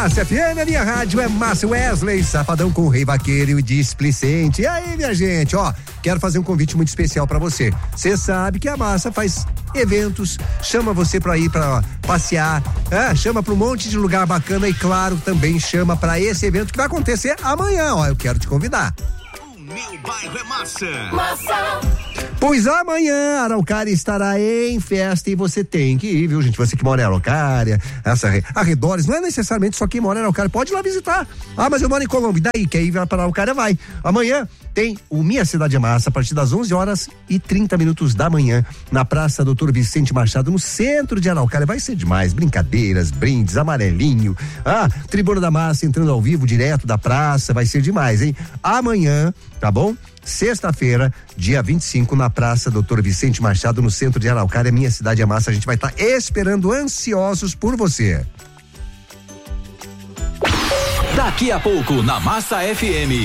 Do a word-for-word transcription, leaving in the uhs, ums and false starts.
Massa F M, a minha rádio é Márcio Wesley, Safadão com o Rei Vaqueiro e o Displicente. E aí, minha gente, ó, quero fazer um convite muito especial pra você. Você sabe que a Massa faz eventos, chama você pra ir pra passear, é, chama pra um monte de lugar bacana e, claro, também chama pra esse evento que vai acontecer amanhã, ó, eu quero te convidar. Meu bairro é Massa. Massa. Pois amanhã a Araucária estará em festa e você tem que ir, viu, gente? Você que mora em Araucária, essa arredores, não é necessariamente só quem mora em Araucária, pode ir lá visitar. Ah, mas eu moro em Colombo, e daí? Quer ir para Araucária, vai. Amanhã tem o Minha Cidade é Massa, a partir das onze horas e trinta minutos da manhã, na Praça Doutor Vicente Machado, no centro de Araucária. Vai ser demais, brincadeiras, brindes, amarelinho, ah, Tribuna da Massa entrando ao vivo direto da praça, vai ser demais, hein? Amanhã, tá bom? Sexta-feira, dia vinte e cinco, na Praça Doutor Vicente Machado, no centro de Araucária, Minha Cidade é Massa. A gente vai estar tá esperando, ansiosos por você. Daqui a pouco, na Massa F M,